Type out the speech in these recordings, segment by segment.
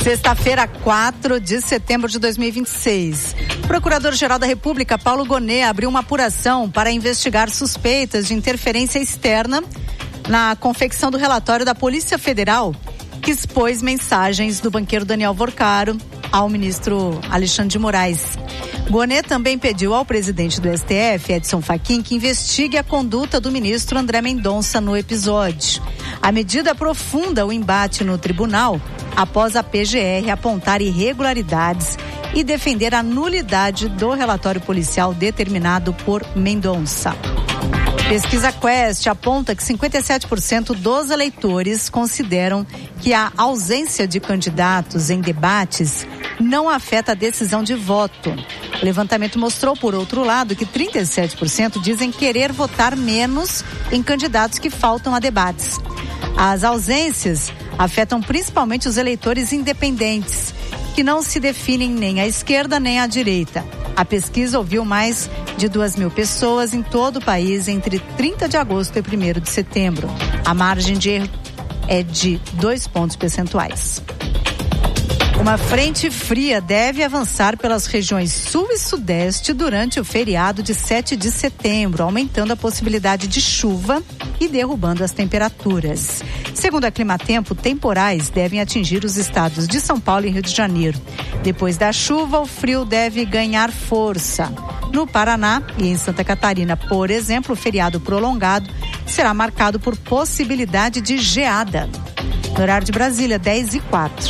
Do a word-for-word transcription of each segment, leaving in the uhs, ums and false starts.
Sexta-feira, quatro de setembro de dois mil e vinte e seis. O Procurador-Geral da República, Paulo Gonet, abriu uma apuração para investigar suspeitas de interferência externa na confecção do relatório da Polícia Federal, que expôs mensagens do banqueiro Daniel Vorcaro ao ministro Alexandre de Moraes. Gonet também pediu ao presidente do S T F, Edson Fachin, que investigue a conduta do ministro André Mendonça no episódio. A medida aprofunda o embate no tribunal após a P G R apontar irregularidades e defender a nulidade do relatório policial determinado por Mendonça. Pesquisa Quest aponta que cinquenta e sete por cento dos eleitores consideram que a ausência de candidatos em debates não afeta a decisão de voto. O levantamento mostrou, por outro lado, que trinta e sete por cento dizem querer votar menos em candidatos que faltam a debates. As ausências afetam principalmente os eleitores independentes, que não se definem nem à esquerda nem à direita. A pesquisa ouviu mais de duas mil pessoas em todo o país entre trinta de agosto e primeiro de setembro. A margem de erro é de dois pontos percentuais. Uma frente fria deve avançar pelas regiões sul e sudeste durante o feriado de sete de setembro, aumentando a possibilidade de chuva e derrubando as temperaturas. Segundo a Climatempo, temporais devem atingir os estados de São Paulo e Rio de Janeiro. Depois da chuva, o frio deve ganhar força. No Paraná e em Santa Catarina, por exemplo, o feriado prolongado será marcado por possibilidade de geada. No horário de Brasília, dez e quatro.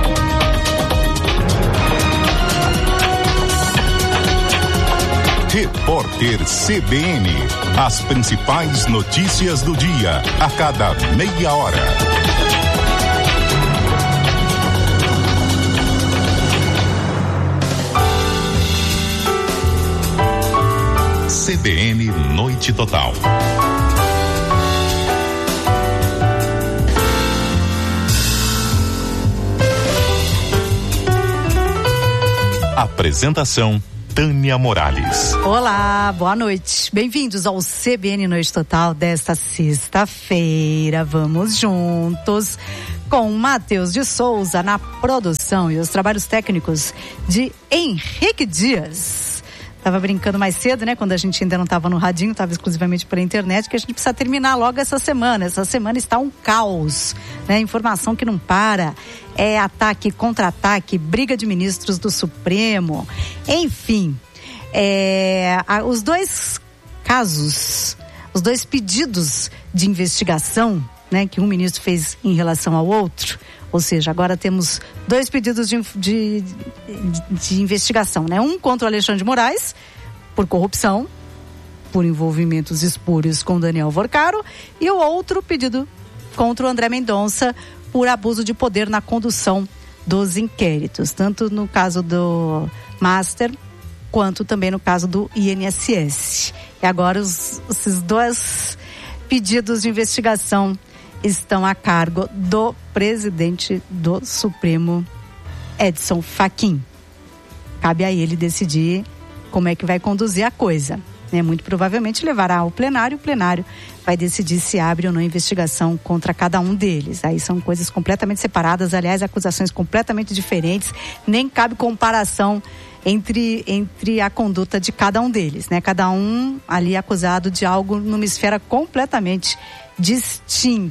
Repórter C B N. As principais notícias do dia, a cada meia hora. C B N Noite Total. Apresentação: Tânia Morales. Olá, boa noite. Bem-vindos ao C B N Noite Total desta sexta-feira. Vamos juntos com Matheus de Souza na produção e os trabalhos técnicos de Henrique Dias. Tava brincando mais cedo, né? Quando a gente ainda não estava no radinho, estava exclusivamente pela internet, que a gente precisa terminar logo essa semana. Essa semana está um caos, né? Informação que não para. É ataque, contra-ataque, briga de ministros do Supremo. Enfim, é, a, os dois casos, os dois pedidos de investigação, né? Que um ministro fez em relação ao outro. Ou seja, agora temos dois pedidos de, de, de, de investigação, né? Um contra o Alexandre de Moraes, por corrupção, por envolvimentos espúrios com Daniel Vorcaro, e o outro pedido contra o André Mendonça, por abuso de poder na condução dos inquéritos, tanto no caso do Master, quanto também no caso do I N S S. E agora os, esses dois pedidos de investigação estão a cargo do presidente do Supremo, Edson Fachin. Cabe a ele decidir como é que vai conduzir a coisa, né? Muito provavelmente levará ao plenário, o plenário vai decidir se abre ou não investigação contra cada um deles. Aí são coisas completamente separadas, aliás, acusações completamente diferentes, nem cabe comparação entre, entre a conduta de cada um deles, né? Cada um ali acusado de algo numa esfera completamente distinta.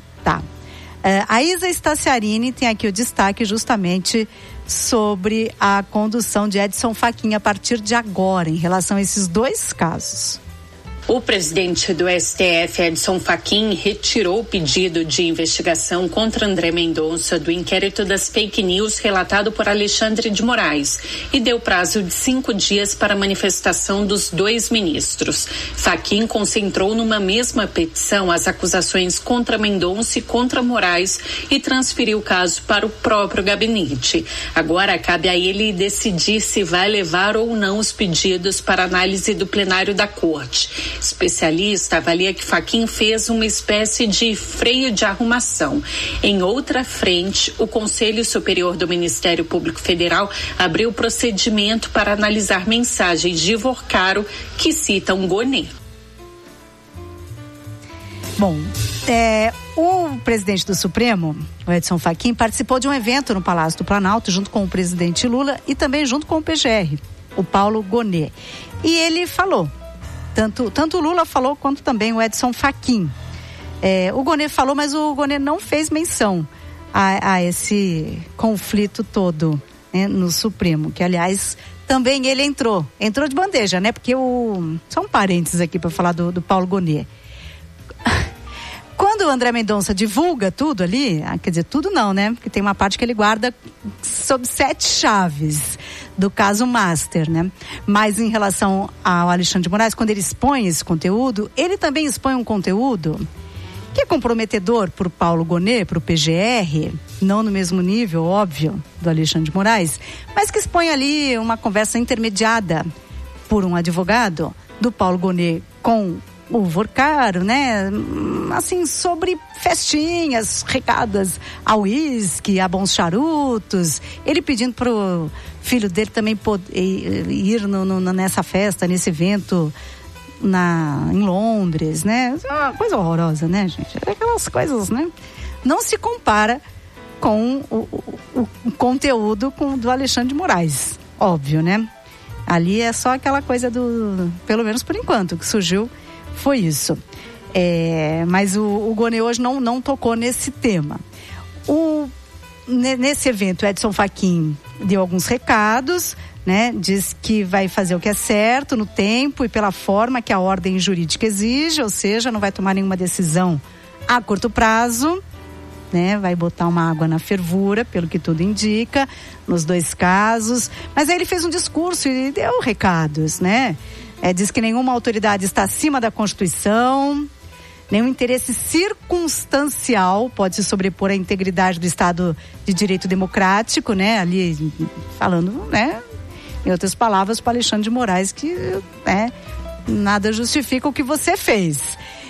Uh, a Isa Staciarini tem aqui o destaque justamente sobre a condução de Edson Fachin a partir de agora, em relação a esses dois casos. O presidente do S T F, Edson Fachin, retirou o pedido de investigação contra André Mendonça do inquérito das fake news relatado por Alexandre de Moraes e deu prazo de cinco dias para a manifestação dos dois ministros. Fachin concentrou numa mesma petição as acusações contra Mendonça e contra Moraes e transferiu o caso para o próprio gabinete. Agora cabe a ele decidir se vai levar ou não os pedidos para análise do plenário da Corte. Especialista avalia que Fachin fez uma espécie de freio de arrumação. Em outra frente, o Conselho Superior do Ministério Público Federal abriu procedimento para analisar mensagens de Vorcaro que citam Gonet. Bom, é, o presidente do Supremo, o Edson Fachin, participou de um evento no Palácio do Planalto junto com o presidente Lula e também junto com o P G R, o Paulo Gonet. E ele falou, tanto, tanto o Lula falou quanto também o Edson Fachin. É, o Gonet falou, mas o Gonet não fez menção a, a esse conflito todo, né, no Supremo, que aliás também ele entrou, entrou de bandeja, né? Porque o... Só um parênteses aqui para falar do, do Paulo Gonet. Quando o André Mendonça divulga tudo ali, quer dizer, tudo não, né? Porque tem uma parte que ele guarda sob sete chaves do caso Master, né? Mas em relação ao Alexandre de Moraes, quando ele expõe esse conteúdo, ele também expõe um conteúdo que é comprometedor para o Paulo Gonet, para o P G R, não no mesmo nível, óbvio, do Alexandre de Moraes, mas que expõe ali uma conversa intermediada por um advogado do Paulo Gonet com o Vorcaro, né? Assim, sobre festinhas, recadas a uísque, a bons charutos, ele pedindo pro filho dele também poder ir no, no, nessa festa, nesse evento na, em Londres, né? É uma coisa horrorosa, né, gente? Aquelas coisas, né? Não se compara com o, o, o conteúdo com, do Alexandre de Moraes, óbvio, né? Ali é só aquela coisa do, pelo menos por enquanto, que surgiu foi isso. É, mas o, o Gonet hoje não, não tocou nesse tema. O, nesse evento, o Edson Fachin deu alguns recados, né? Diz que vai fazer o que é certo no tempo e pela forma que a ordem jurídica exige, ou seja, não vai tomar nenhuma decisão a curto prazo, né? Vai botar uma água na fervura, pelo que tudo indica, nos dois casos. Mas aí ele fez um discurso e deu recados, né? É, diz que nenhuma autoridade está acima da Constituição, nenhum interesse circunstancial pode se sobrepor à integridade do Estado de Direito Democrático, né? Ali falando, né? Em outras palavras, para Alexandre de Moraes, que, né, nada justifica o que você fez,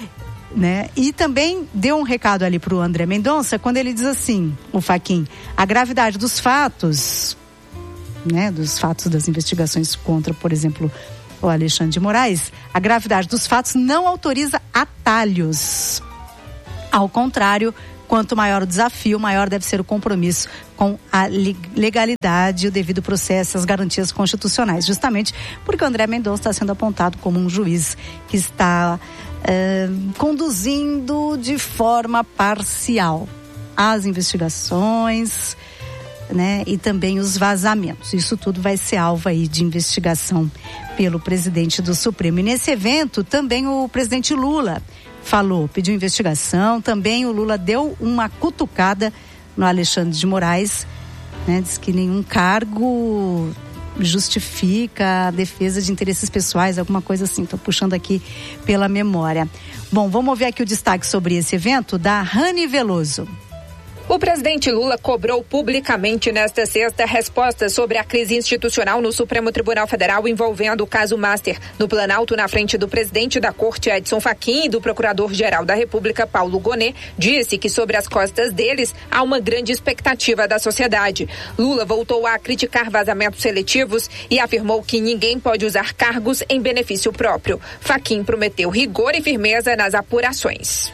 né? E também deu um recado ali para o André Mendonça, quando ele diz assim, o Fachin, a gravidade dos fatos, né? Dos fatos das investigações contra, por exemplo, o Alexandre de Moraes, a gravidade dos fatos não autoriza atalhos. Ao contrário, quanto maior o desafio, maior deve ser o compromisso com a legalidade, o devido processo e as garantias constitucionais. Justamente porque o André Mendonça está sendo apontado como um juiz que está eh, conduzindo de forma parcial as investigações, né, e também os vazamentos. Isso tudo vai ser alvo aí de investigação pelo presidente do Supremo. E nesse evento também o presidente Lula falou, pediu investigação, também o Lula deu uma cutucada no Alexandre de Moraes, né, diz que nenhum cargo justifica a defesa de interesses pessoais, alguma coisa assim, estou puxando aqui pela memória. Bom, vamos ver aqui o destaque sobre esse evento da Rani Veloso. O presidente Lula cobrou publicamente nesta sexta respostas sobre a crise institucional no Supremo Tribunal Federal envolvendo o caso Master. No Planalto, na frente do presidente da Corte, Edson Fachin, e do Procurador-Geral da República, Paulo Gonet, disse que sobre as costas deles há uma grande expectativa da sociedade. Lula voltou a criticar vazamentos seletivos e afirmou que ninguém pode usar cargos em benefício próprio. Fachin prometeu rigor e firmeza nas apurações.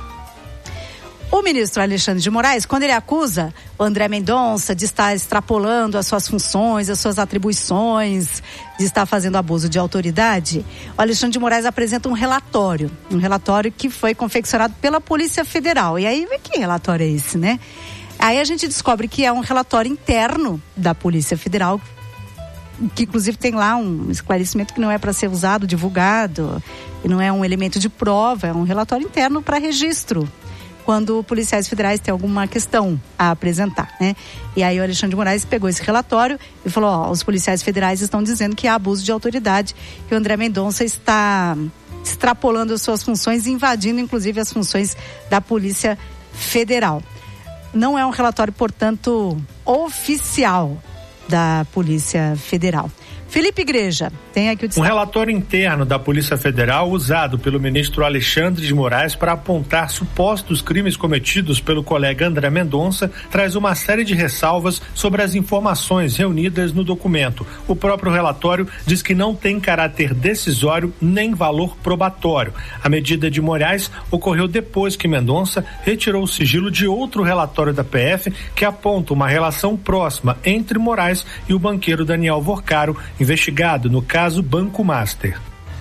O ministro Alexandre de Moraes, quando ele acusa o André Mendonça de estar extrapolando as suas funções, as suas atribuições, de estar fazendo abuso de autoridade, o Alexandre de Moraes apresenta um relatório, um relatório que foi confeccionado pela Polícia Federal. E aí, que relatório é esse, né? Aí a gente descobre que é um relatório interno da Polícia Federal, que inclusive tem lá um esclarecimento que não é para ser usado, divulgado, e não é um elemento de prova, é um relatório interno para registro, quando policiais federais têm alguma questão a apresentar, né? E aí o Alexandre de Moraes pegou esse relatório e falou, ó, os policiais federais estão dizendo que há abuso de autoridade, que o André Mendonça está extrapolando as suas funções, invadindo inclusive as funções da Polícia Federal. Não é um relatório, portanto, oficial da Polícia Federal. Felipe Igreja, tem aqui o destaque. Um relatório interno da Polícia Federal usado pelo ministro Alexandre de Moraes para apontar supostos crimes cometidos pelo colega André Mendonça traz uma série de ressalvas sobre as informações reunidas no documento. O próprio relatório diz que não tem caráter decisório nem valor probatório. A medida de Moraes ocorreu depois que Mendonça retirou o sigilo de outro relatório da P F que aponta uma relação próxima entre Moraes e o banqueiro Daniel Vorcaro, investigado no caso Banco Master.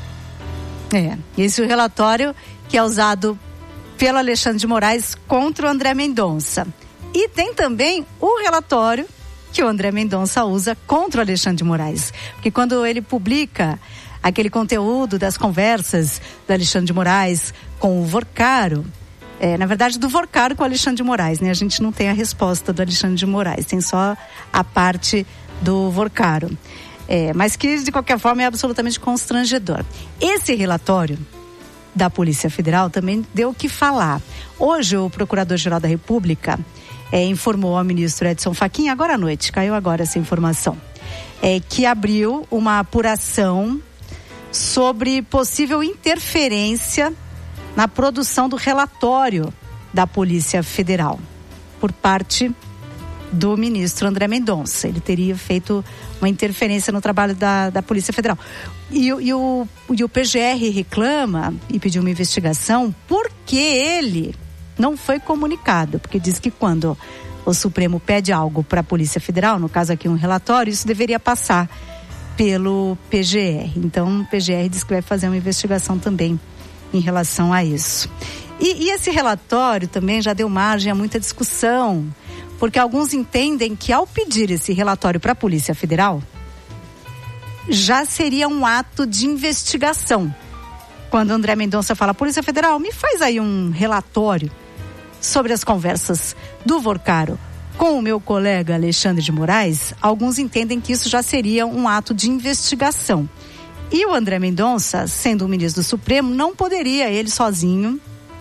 É, esse é o relatório que é usado pelo Alexandre de Moraes contra o André Mendonça. E tem também o relatório que o André Mendonça usa contra o Alexandre de Moraes. Porque quando ele publica aquele conteúdo das conversas do Alexandre de Moraes com o Vorcaro, é, na verdade do Vorcaro com o Alexandre de Moraes, né? A gente não tem a resposta do Alexandre de Moraes, tem só a parte do Vorcaro. É, mas que de qualquer forma é absolutamente constrangedor. Esse relatório da Polícia Federal também deu o que falar. Hoje o Procurador-Geral da República é, informou ao ministro Edson Fachin, agora à noite, caiu agora essa informação, é, que abriu uma apuração sobre possível interferência na produção do relatório da Polícia Federal por parte do ministro André Mendonça. Ele teria feito uma interferência no trabalho da, da Polícia Federal. E, e, o, e o P G R reclama e pediu uma investigação porque ele não foi comunicado, porque diz que quando o Supremo pede algo para a Polícia Federal, no caso aqui um relatório, isso deveria passar pelo P G R. Então o P G R diz que vai fazer uma investigação também em relação a isso. E, e esse relatório também já deu margem a muita discussão, porque alguns entendem que ao pedir esse relatório para a Polícia Federal, já seria um ato de investigação. Quando André Mendonça fala, Polícia Federal, me faz aí um relatório sobre as conversas do Vorcaro com o meu colega Alexandre de Moraes, alguns entendem que isso já seria um ato de investigação. E o André Mendonça, sendo o ministro do Supremo, não poderia ele sozinho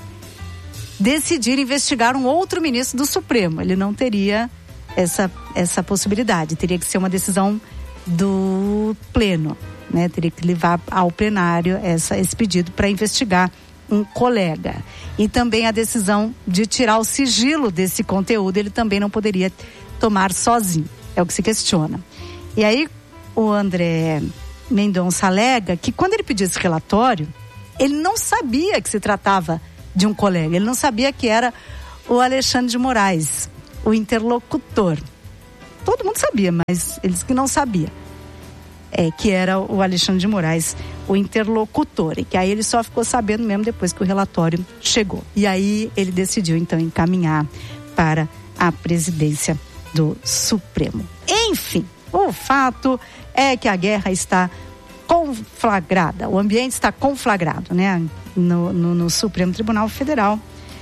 decidir investigar um outro ministro do Supremo. Ele não teria essa, essa possibilidade. Teria que ser uma decisão do pleno, né? Teria que levar ao plenário essa, esse pedido para investigar um colega. E também a decisão de tirar o sigilo desse conteúdo, ele também não poderia tomar sozinho. É o que se questiona. E aí o André Mendonça alega que quando ele pediu esse relatório, ele não sabia que se tratava de um colega, ele não sabia que era o Alexandre de Moraes, o interlocutor. Todo mundo sabia, mas eles que não sabiam é, que era o Alexandre de Moraes, o interlocutor, e que aí ele só ficou sabendo mesmo depois que o relatório chegou. E aí ele decidiu então encaminhar para a presidência do Supremo. Enfim, o fato é que a guerra está conflagrada, o ambiente está conflagrado, né? No, no, no Supremo Tribunal Federal.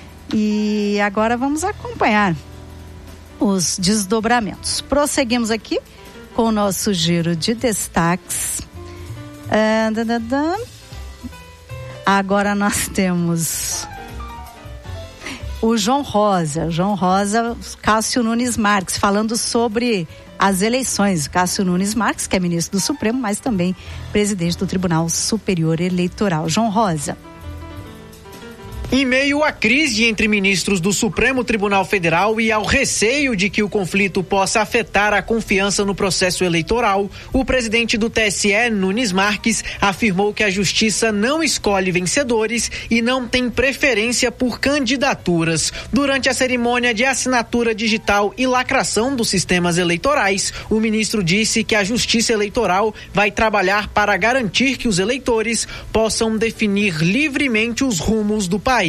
E agora vamos acompanhar os desdobramentos. Prosseguimos aqui com o nosso giro de destaques. Ah, da, da, da. Agora nós temos o João Rosa, João Rosa, Cássio Nunes Marques, falando sobre as eleições. Cássio Nunes Marques, que é ministro do Supremo, mas também presidente do Tribunal Superior Eleitoral. João Rosa. Em meio à crise entre ministros do Supremo Tribunal Federal e ao receio de que o conflito possa afetar a confiança no processo eleitoral, o presidente do T S E, Nunes Marques, afirmou que a justiça não escolhe vencedores e não tem preferência por candidaturas. Durante a cerimônia de assinatura digital e lacração dos sistemas eleitorais, o ministro disse que a Justiça Eleitoral vai trabalhar para garantir que os eleitores possam definir livremente os rumos do país.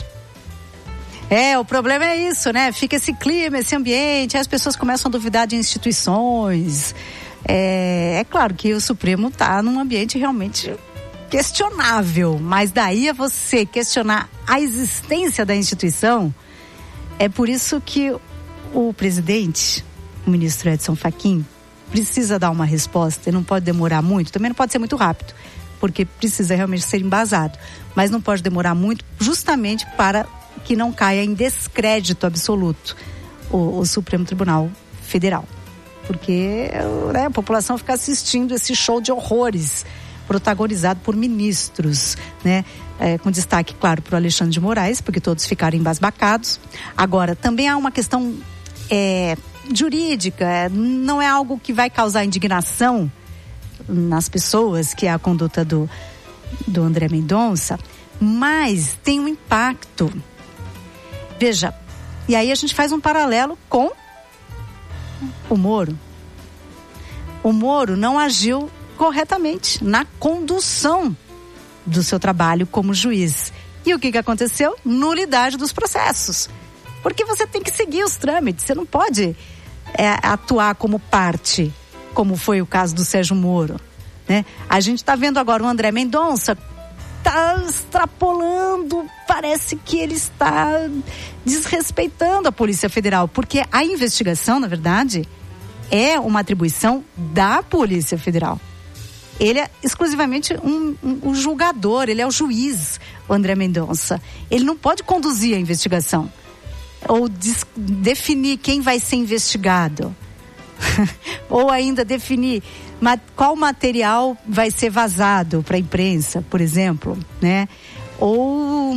É, o problema é isso, né? Fica esse clima, esse ambiente, as pessoas começam a duvidar de instituições. É, é claro que o Supremo está num ambiente realmente questionável, mas daí a você questionar a existência da instituição, é por isso que o presidente, o ministro Edson Fachin, precisa dar uma resposta e não pode demorar muito, também não pode ser muito rápido, porque precisa realmente ser embasado, mas não pode demorar muito, justamente para que não caia em descrédito absoluto o, o Supremo Tribunal Federal. porque, né, a população fica assistindo esse show de horrores protagonizado por ministros, né? É, com destaque, claro, para o Alexandre de Moraes, porque todos ficaram embasbacados. Agora, também há uma questão é, jurídica, não é algo que vai causar indignação nas pessoas, que é a conduta do, do André Mendonça, mas tem um impacto. Veja, e aí a gente faz um paralelo com o Moro. O Moro não agiu corretamente na condução do seu trabalho como juiz. E o que que aconteceu? Nulidade dos processos. Porque você tem que seguir os trâmites, você não pode é, atuar como parte, como foi o caso do Sérgio Moro, né? A gente está vendo agora o André Mendonça está extrapolando, parece que ele está desrespeitando a Polícia Federal, porque a investigação, na verdade, é uma atribuição da Polícia Federal. Ele é exclusivamente um, um, um julgador, ele é o juiz, o André Mendonça. Ele não pode conduzir a investigação ou des, definir quem vai ser investigado ou ainda definir ma, qual material vai ser vazado para a imprensa, por exemplo, né? Ou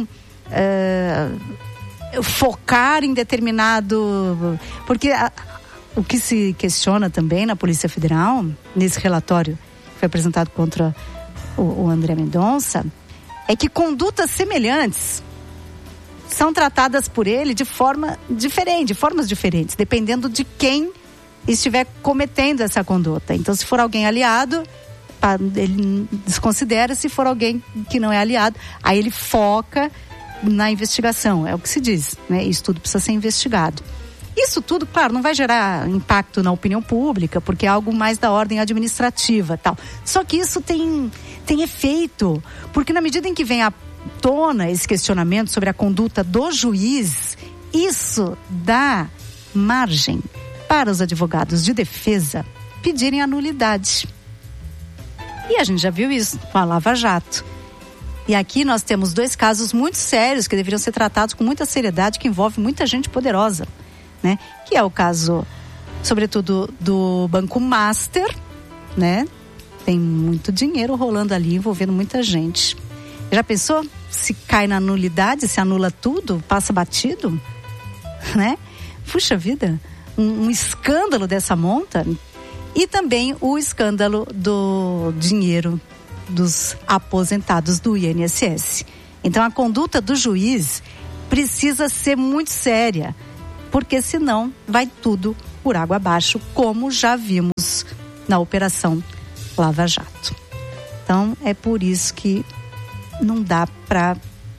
uh, focar em determinado... Porque a, o que se questiona também na Polícia Federal, nesse relatório que foi apresentado contra o, o André Mendonça, é que condutas semelhantes são tratadas por ele de forma diferente, de formas diferentes, dependendo de quem estiver cometendo essa conduta. Então, se for alguém aliado, ele desconsidera; se for alguém que não é aliado, aí ele foca na investigação. É o que se diz, né? Isso tudo precisa ser investigado. Isso tudo, claro, não vai gerar impacto na opinião pública, porque é algo mais da ordem administrativa, tal. Só que isso tem, tem efeito, porque na medida em que vem à tona esse questionamento sobre a conduta do juiz, isso dá margem para os advogados de defesa pedirem a nulidade. E a gente já viu isso com a Lava Jato. E aqui nós temos dois casos muito sérios que deveriam ser tratados com muita seriedade, que envolvem muita gente poderosa, né? Que é o caso, sobretudo, do Banco Master, né? Tem muito dinheiro rolando ali, envolvendo muita gente. Já pensou? Se cai na nulidade, se anula tudo, passa batido, né? Puxa vida, um, um escândalo dessa monta. E também o escândalo do dinheiro dos aposentados do I N S S. Então a conduta do juiz precisa ser muito séria, porque senão vai tudo por água abaixo, como já vimos na Operação Lava Jato. Então é por isso que não dá para,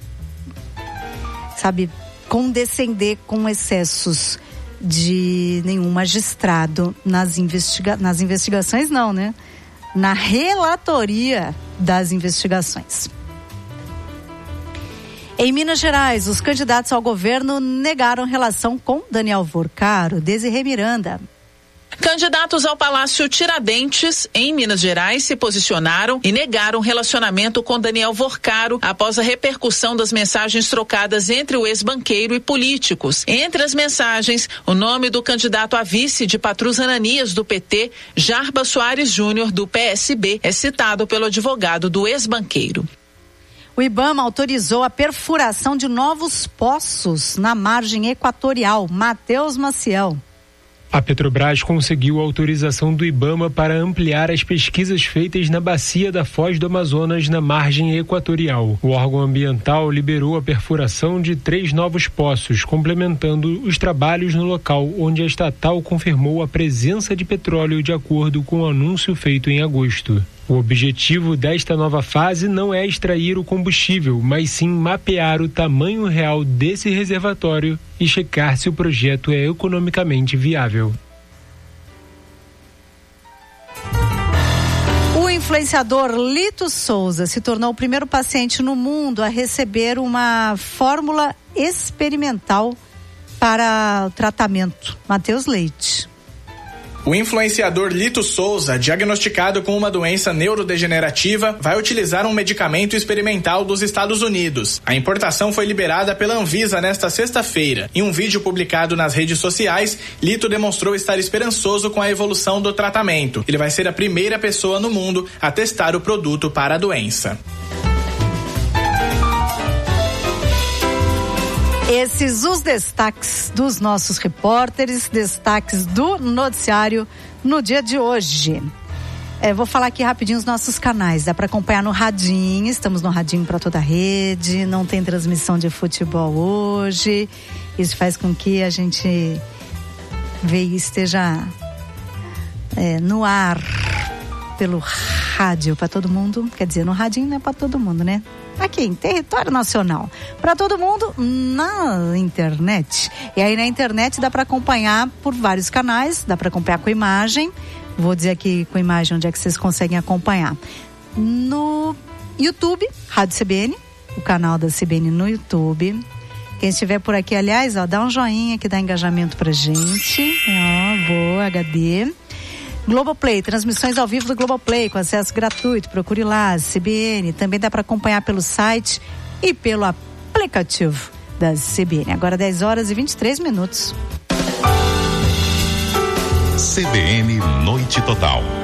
sabe, condescender com excessos de nenhum magistrado nas, investiga- nas investigações, não, né? Na relatoria das investigações. Em Minas Gerais, os candidatos ao governo negaram relação com Daniel Vorcaro. Desirê Miranda. Candidatos ao Palácio Tiradentes, em Minas Gerais, se posicionaram e negaram relacionamento com Daniel Vorcaro após a repercussão das mensagens trocadas entre o ex-banqueiro e políticos. Entre as mensagens, o nome do candidato a vice de Patrus Ananias, do P T, Jarba Soares Júnior, do P S B, é citado pelo advogado do ex-banqueiro. O IBAMA autorizou a perfuração de novos poços na margem equatorial. Matheus Maciel. A Petrobras conseguiu a autorização do IBAMA para ampliar as pesquisas feitas na bacia da Foz do Amazonas, na margem equatorial. O órgão ambiental liberou a perfuração de três novos poços, complementando os trabalhos no local onde a estatal confirmou a presença de petróleo de acordo com o anúncio feito em agosto. O objetivo desta nova fase não é extrair o combustível, mas sim mapear o tamanho real desse reservatório e checar se o projeto é economicamente viável. O influenciador Lito Souza se tornou o primeiro paciente no mundo a receber uma fórmula experimental para o tratamento. Matheus Leite. O influenciador Lito Souza, diagnosticado com uma doença neurodegenerativa, vai utilizar um medicamento experimental dos Estados Unidos. A importação foi liberada pela Anvisa nesta sexta-feira. Em um vídeo publicado nas redes sociais, Lito demonstrou estar esperançoso com a evolução do tratamento. Ele vai ser a primeira pessoa no mundo a testar o produto para a doença. Esses os destaques dos nossos repórteres, destaques do noticiário no dia de hoje. É, vou falar aqui rapidinho os nossos canais. Dá para acompanhar no Radinho, estamos no Radinho para toda a rede, não tem transmissão de futebol hoje. Isso faz com que a gente veja, esteja é, no ar pelo rádio para todo mundo. Quer dizer, no Radinho não é para todo mundo, né? Aqui, em território nacional. Para todo mundo na internet. E aí na internet dá para acompanhar por vários canais, dá para acompanhar com imagem. Vou dizer aqui com imagem onde é que vocês conseguem acompanhar. No YouTube, Rádio C B N, o canal da C B N no YouTube. Quem estiver por aqui, aliás, ó, dá um joinha que dá engajamento pra gente. Ó, boa, H D. Globoplay, transmissões ao vivo do Globoplay, com acesso gratuito, procure lá, C B N, também dá para acompanhar pelo site e pelo aplicativo da C B N. Agora dez horas e vinte e três minutos. C B N Noite Total.